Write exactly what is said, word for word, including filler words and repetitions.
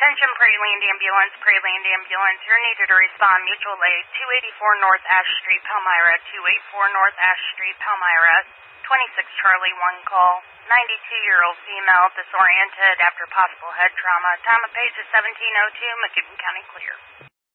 Attention Prairieland Ambulance, Prairieland Ambulance, you're needed to respond mutual aid, two eighty-four North Ash Street, Palmyra, two eighty-four North Ash Street, Palmyra, twenty-six Charlie, one call, ninety-two-year-old female, disoriented after possible head trauma. Time of page is seventeen oh two, McKibbin County clear.